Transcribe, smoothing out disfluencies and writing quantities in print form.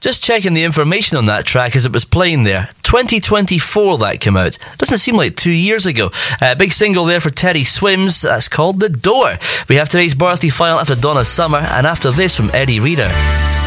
Just checking the information on that track as it was playing there. 2024 that came out. Doesn't seem like 2 years ago. Big single there for Teddy Swims. That's called The Door. We have today's birthday file after Donna Summer, and after this from Eddie Reader.